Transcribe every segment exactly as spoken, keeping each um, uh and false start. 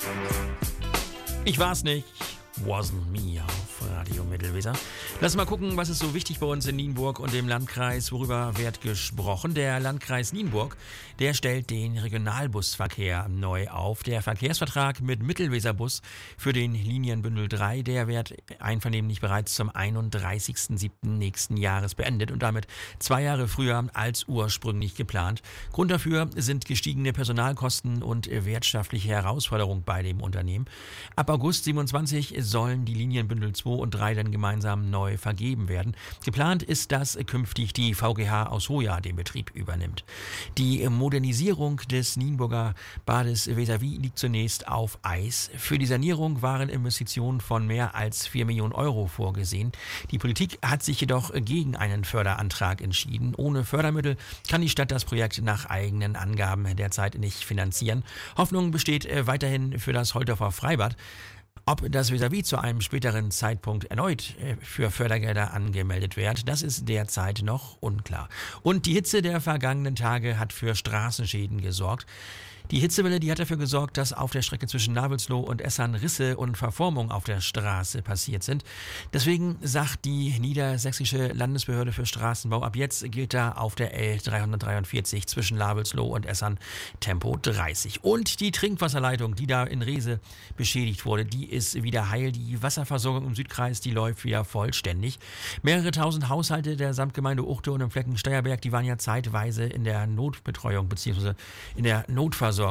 Ich war's nicht. Wasn't me auf Radio Mittelweser. Lass mal gucken, was ist so wichtig bei uns in Nienburg und dem Landkreis. Worüber wird gesprochen? Der Landkreis Nienburg, der stellt den Regionalbusverkehr neu auf. Der Verkehrsvertrag mit Mittelweserbus für den Linienbündel drei, der wird einvernehmlich bereits zum einunddreißigsten siebten nächsten Jahres beendet und damit zwei Jahre früher als ursprünglich geplant. Grund dafür sind gestiegene Personalkosten und wirtschaftliche Herausforderungen bei dem Unternehmen. Ab August siebenundzwanzig sollen die Linienbündel zwei und drei dann gemeinsam neu vergeben werden. Geplant ist, dass künftig die V G H aus Hoya den Betrieb übernimmt. Die Modernisierung des Nienburger Bades Vis-à-vis liegt zunächst auf Eis. Für die Sanierung waren Investitionen von mehr als vier Millionen Euro vorgesehen. Die Politik hat sich jedoch gegen einen Förderantrag entschieden. Ohne Fördermittel kann die Stadt das Projekt nach eigenen Angaben derzeit nicht finanzieren. Hoffnung besteht weiterhin für das Holterfer Freibad. Ob das Vis-à-vis zu einem späteren Zeitpunkt erneut für Fördergelder angemeldet wird, das ist derzeit noch unklar. Und die Hitze der vergangenen Tage hat für Straßenschäden gesorgt. Die Hitzewelle, die hat dafür gesorgt, dass auf der Strecke zwischen Navelsloh und Essern Risse und Verformungen auf der Straße passiert sind. Deswegen sagt die Niedersächsische Landesbehörde für Straßenbau, ab jetzt gilt da auf der L dreihundertdreiundvierzig zwischen Navelsloh und Essern Tempo dreißig. Und die Trinkwasserleitung, die da in Reese beschädigt wurde, die ist wieder heil. Die Wasserversorgung im Südkreis, die läuft wieder vollständig. Mehrere tausend Haushalte der Samtgemeinde Uchte und im Flecken Steierberg, die waren ja zeitweise in der Notbetreuung bzw. in der Notversorgung.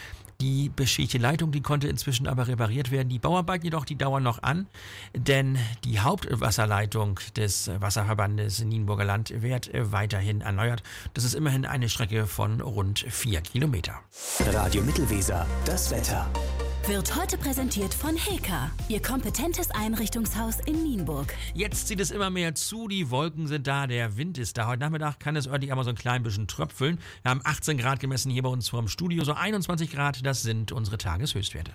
Die beschädigte Leitung, die konnte inzwischen aber repariert werden. Die Bauarbeiten jedoch, die dauern noch an, denn die Hauptwasserleitung des Wasserverbandes Nienburger Land wird weiterhin erneuert. Das ist immerhin eine Strecke von rund vier Kilometer. Radio Mittelweser, das Wetter. Wird heute präsentiert von Heka, Ihr kompetentes Einrichtungshaus in Nienburg. Jetzt zieht es immer mehr zu, die Wolken sind da, der Wind ist da. Heute Nachmittag kann es örtlich einmal so ein klein bisschen tröpfeln. Wir haben achtzehn Grad gemessen hier bei uns vor dem Studio, so einundzwanzig Grad, das sind unsere Tageshöchstwerte.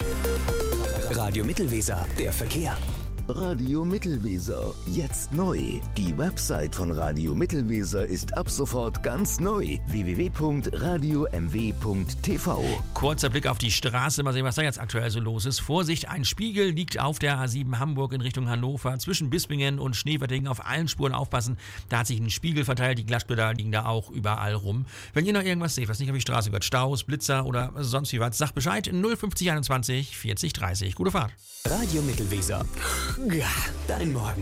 Radio Mittelweser, der Verkehr. Radio Mittelweser, jetzt neu. Die Website von Radio Mittelweser ist ab sofort ganz neu. w w w punkt radio m w punkt t v. Kurzer Blick auf die Straße, mal sehen, was da jetzt aktuell so los ist. Vorsicht, ein Spiegel liegt auf der A sieben Hamburg in Richtung Hannover. Zwischen Bispingen und Schneewettingen auf allen Spuren aufpassen. Da hat sich ein Spiegel verteilt, die Glasschilder liegen da auch überall rum. Wenn ihr noch irgendwas seht, was nicht auf die Straße gehört, Staus, Blitzer oder sonst wie was, sagt Bescheid. null fünfzig einundzwanzig vierzig dreißig. Gute Fahrt. Radio Mittelweser. Ja, dein Morgen.